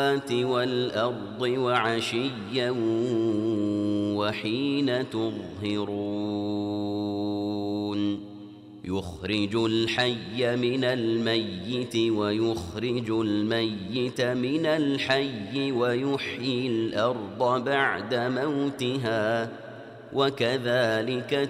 والأرض وعشيا وحين تظهرون يخرج الحي من الميت ويخرج الميت من الحي ويحيي الأرض بعد موتها وكذلك